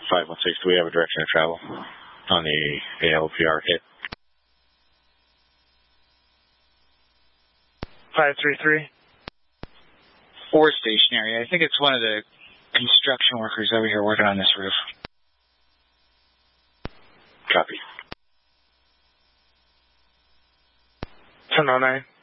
516, do we have a direction of travel on the ALPR hit? 533. 4 stationary. I think it's one of the construction workers over here working on this roof. Copy. 1009.